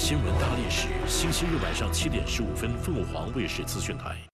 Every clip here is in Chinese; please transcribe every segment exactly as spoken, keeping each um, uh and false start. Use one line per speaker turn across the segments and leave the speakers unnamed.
新闻大历史，星期日晚上七点十五分，凤凰卫视资讯台。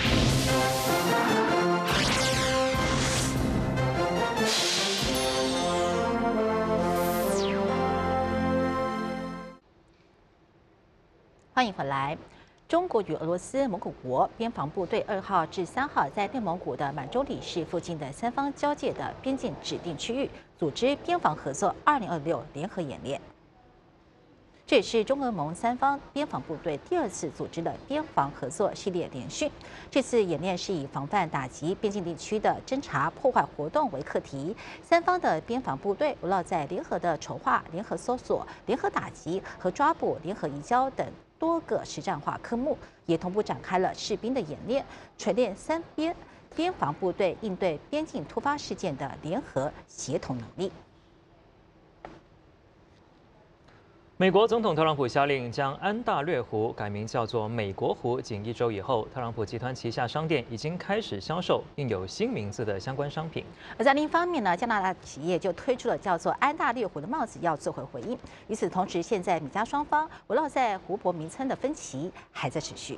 欢迎回来。中国与俄罗斯、蒙古国边防部队二号至三号在内蒙古的满洲里市附近的三方交界的边境指定区域组织边防合作二零二六联合演练。这也是中俄蒙三方边防部队第二次组织的边防合作系列联训。这次演练是以防范打击边境地区的侦察破坏活动为课题，三方的边防部队围绕在联合的筹划、联合搜索、联合打击和抓捕、联合移交等多个实战化科目，也同步展开了士兵的演练，锤炼三边边防部队应对边境突发事件的联合协同能力。
美国总统特朗普下令将安大略湖改名叫做美国湖，仅一周以后，特朗普集团旗下商店已经开始销售印有新名字的相关商品。
而在另一方面呢，加拿大企业就推出了叫做安大略湖的帽子，要做回回应。与此同时，现在美加双方围绕在湖泊名称的分歧还在持续。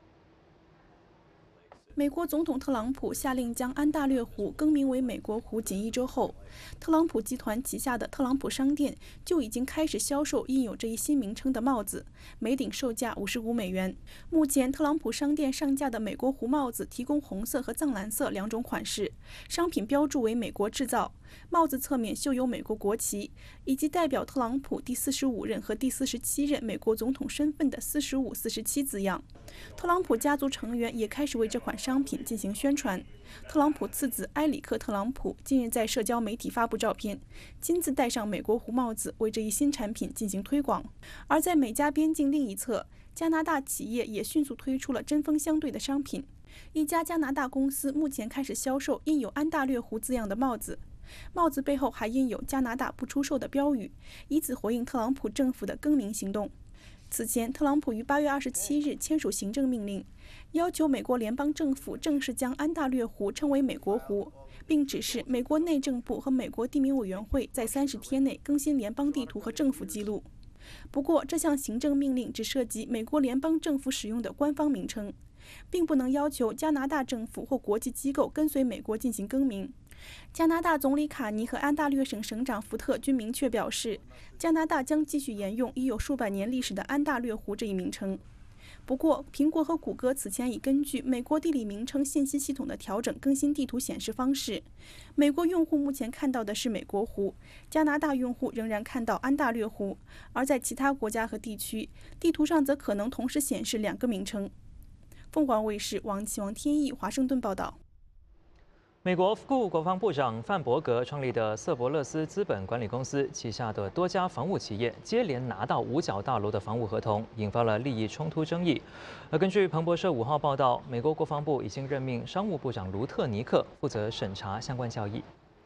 美国总统特朗普下令将安大略湖更名为美国湖，仅一周后，特朗普集团旗下的特朗普商店就已经开始销售印有这一新名称的帽子，每顶售价五十五美元。目前，特朗普商店上架的美国湖帽子提供红色和藏蓝色两种款式，商品标注为美国制造。帽子侧面绣有美国国旗，以及代表特朗普第四十五任和第四十七任美国总统身份的四十五、四十七字样。特朗普家族成员也开始为这款商品进行宣传。特朗普次子埃里克·特朗普近日在社交媒体发布照片，亲自戴上美国湖帽子，为这一新产品进行推广。而在美加边境另一侧，加拿大企业也迅速推出了针锋相对的商品。一家加拿大公司目前开始销售印有安大略湖字样的帽子，帽子背后还印有加拿大不出售的标语，以此回应特朗普政府的更名行动。此前，特朗普于八月二十七日签署行政命令，要求美国联邦政府正式将安大略湖称为美国湖，并指示美国内政部和美国地名委员会在三十天内更新联邦地图和政府记录。不过，这项行政命令只涉及美国联邦政府使用的官方名称，并不能要求加拿大政府或国际机构跟随美国进行更名。加拿大总理卡尼和安大略省省长福特均明确表示，加拿大将继续沿用已有数百年历史的安大略湖这一名称。不过，苹果和谷歌此前已根据美国地理名称信息系统的调整更新地图显示方式。美国用户目前看到的是美国湖，加拿大用户仍然看到安大略湖，而在其他国家和地区，地图上则可能同时显示两个名称。凤凰卫视王启王天意华盛顿报道。
美国副国防部长范伯格创立的瑟伯勒斯资本管理公司旗下的多家房屋企业接连拿到五角大楼的房屋合同，引发了利益冲突争议。而根据彭博社五号报道，美国国防部已经任命商务部长卢特尼克负责审查相关交易。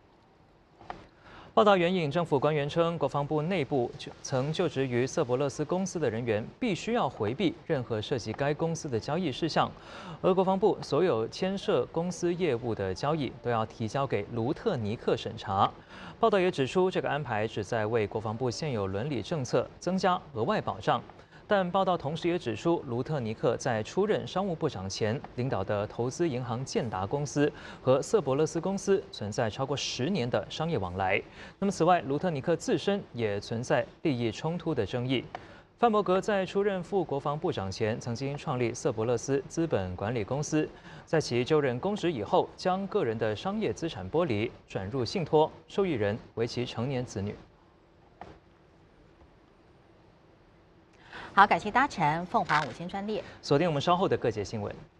报道援引政府官员称，国防部内部曾就职于瑟伯勒斯公司的人员必须要回避任何涉及该公司的交易事项，而国防部所有牵涉公司业务的交易都要提交给卢特尼克审查。报道也指出，这个安排旨在为国防部现有伦理政策增加额外保障。但报道同时也指出，卢特尼克在出任商务部长前领导的投资银行建达公司和瑟伯勒斯公司存在超过十年的商业往来。那么，此外，卢特尼克自身也存在利益冲突的争议。范伯格在出任副国防部长前，曾经创立瑟伯勒斯资本管理公司，在其就任公职以后，将个人的商业资产剥离，转入信托，受益人为其成年子女。
好，感谢搭乘凤凰午间专列，
锁定我们稍后的各界新闻。